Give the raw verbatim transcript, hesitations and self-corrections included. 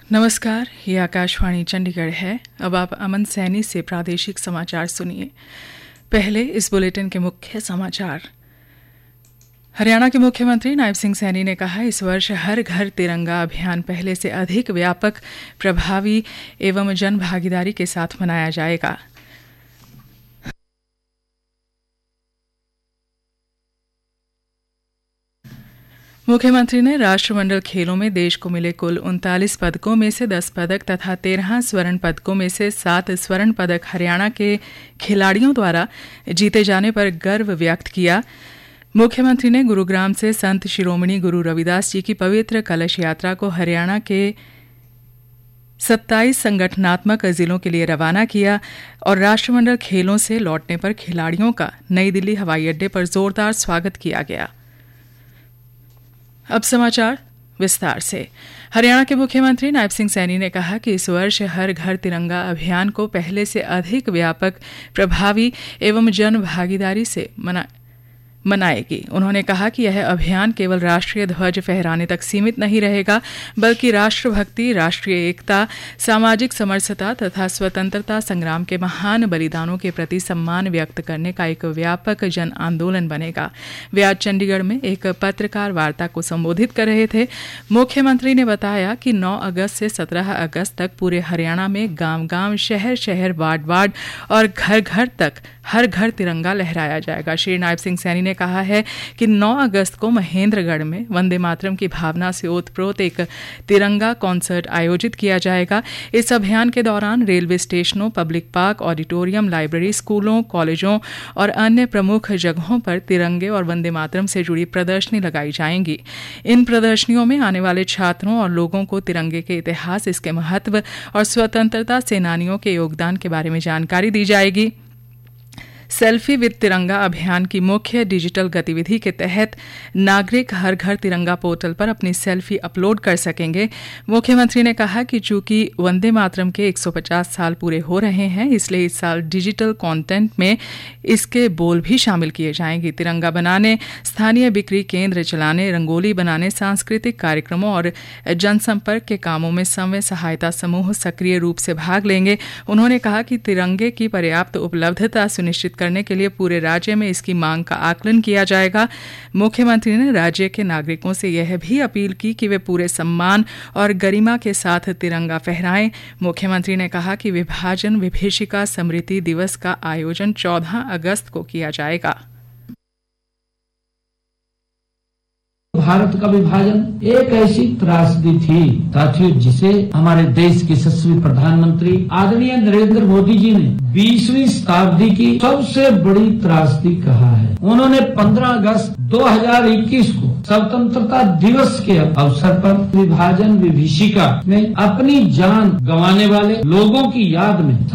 नमस्कार, ये आकाशवाणी चंडीगढ़ है। अब आप अमन सैनी से प्रादेशिक समाचार सुनिए। पहले इस बुलेटिन के मुख्य समाचार। हरियाणा के मुख्यमंत्री नायब सिंह सैनी ने कहा, इस वर्ष हर घर तिरंगा अभियान पहले से अधिक व्यापक, प्रभावी एवं जन भागीदारी के साथ मनाया जाएगा। मुख्यमंत्री ने राष्ट्रमंडल खेलों में देश को मिले कुल उनतालीस पदकों में से दस पदक तथा तेरह स्वर्ण पदकों में से सात स्वर्ण पदक हरियाणा के खिलाड़ियों द्वारा जीते जाने पर गर्व व्यक्त किया। मुख्यमंत्री ने गुरुग्राम से संत शिरोमणि गुरु रविदास जी की पवित्र कलश यात्रा को हरियाणा के सत्ताईस संगठनात्मक जिलों के लिए रवाना किया और राष्ट्रमंडल खेलों से लौटने पर खिलाड़ियों का नई दिल्ली हवाई अड्डे पर जोरदार स्वागत किया गया। अब समाचार विस्तार से। हरियाणा के मुख्यमंत्री नायब सिंह सैनी ने कहा कि इस वर्ष हर घर तिरंगा अभियान को पहले से अधिक व्यापक, प्रभावी एवं जन भागीदारी से मना मनाएगी। उन्होंने कहा कि यह अभियान केवल राष्ट्रीय ध्वज फहराने तक सीमित नहीं रहेगा, बल्कि राष्ट्रभक्ति, राष्ट्रीय एकता, सामाजिक समरसता तथा स्वतंत्रता संग्राम के महान बलिदानों के प्रति सम्मान व्यक्त करने का एक व्यापक जन आंदोलन बनेगा। वे आज चंडीगढ़ में एक पत्रकार वार्ता को संबोधित कर रहे थे। मुख्यमंत्री ने बताया कि नौ अगस्त से सत्रह अगस्त तक पूरे हरियाणा में गांव-गांव, शहर-शहर, वार्ड-वार्ड और घर-घर तक हर घर तिरंगा लहराया जाएगा। श्री नायब सिंह सैनी ने कहा है कि नौ अगस्त को महेंद्रगढ़ में वंदे मातरम की भावना से ओतप्रोत एक तिरंगा कॉन्सर्ट आयोजित किया जाएगा। इस अभियान के दौरान रेलवे स्टेशनों, पब्लिक पार्क, ऑडिटोरियम, लाइब्रेरी, स्कूलों, कॉलेजों और अन्य प्रमुख जगहों पर तिरंगे और वंदे मातरम से जुड़ी प्रदर्शनी लगाई जाएंगी। इन प्रदर्शनियों में आने वाले छात्रों और लोगों को तिरंगे के इतिहास, इसके महत्व और स्वतंत्रता सेनानियों के योगदान के बारे में जानकारी दी जाएगी। सेल्फी विद तिरंगा अभियान की मुख्य डिजिटल गतिविधि के तहत नागरिक हर घर तिरंगा पोर्टल पर अपनी सेल्फी अपलोड कर सकेंगे। मुख्यमंत्री ने कहा कि चूंकि वंदे मातरम के एक सौ पचास साल पूरे हो रहे हैं, इसलिए इस साल डिजिटल कंटेंट में इसके बोल भी शामिल किए जाएंगे। तिरंगा बनाने, स्थानीय बिक्री केंद्र चलाने, रंगोली बनाने, सांस्कृतिक कार्यक्रमों और जनसंपर्क के कामों में स्वयं सहायता समूह सक्रिय रूप से भाग लेंगे। उन्होंने कहा कि तिरंगे की पर्याप्त उपलब्धता सुनिश्चित करने के लिए पूरे राज्य में इसकी मांग का आकलन किया जाएगा। मुख्यमंत्री ने राज्य के नागरिकों से यह भी अपील की कि वे पूरे सम्मान और गरिमा के साथ तिरंगा फहराएं। मुख्यमंत्री ने कहा कि विभाजन विभीषिका स्मृति दिवस का आयोजन चौदह अगस्त को किया जाएगा। भारत का विभाजन एक ऐसी त्रासदी थी साथियों, जिसे हमारे देश के यशस्वी प्रधानमंत्री आदरणीय नरेंद्र मोदी जी ने बीसवीं शताब्दी की सबसे बड़ी त्रासदी कहा है। उन्होंने पंद्रह अगस्त दो हज़ार इक्कीस को स्वतंत्रता दिवस के अवसर पर विभाजन विभीषिका में अपनी जान गंवाने वाले लोगों की याद में